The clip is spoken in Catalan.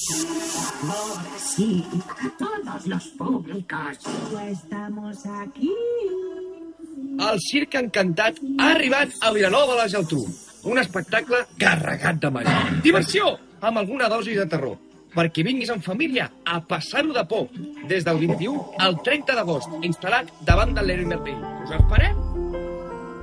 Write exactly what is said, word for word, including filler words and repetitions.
Ahora sí, todos los públicos. Estamos aquí. El Circ Encantat ha arribat a Vilanova de la Geltrú. Un espectacle carregat de màgia. Diversió, amb alguna dosi de terror. Perquè vinguis en família a passar-ho de por. Des del vint-i-u al trenta d'agost, instal·lat davant del Leroy Merlin. Us esperem!